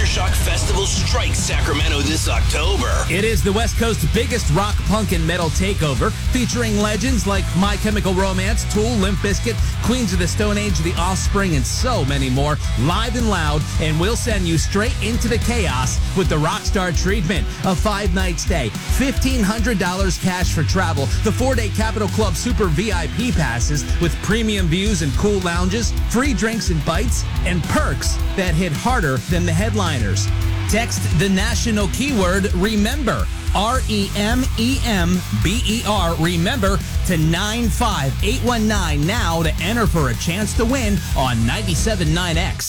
Aftershock Festival strikes Sacramento this October. It is the West Coast's biggest rock, punk, and metal takeover, featuring legends like My Chemical Romance, Tool, Limp Bizkit, Queens of the Stone Age, The Offspring, and so many more, live and loud, and we'll send you straight into the chaos with the Rockstar treatment. A 5-night stay, $1,500 cash for travel, the 4-day Capitol Club Super VIP passes with premium views and cool lounges, free drinks and bites, and perks that hit harder than the headliners. Text the national keyword REMEMBER, REMEMBER, remember, to 95819 now to enter for a chance to win on 97.9X.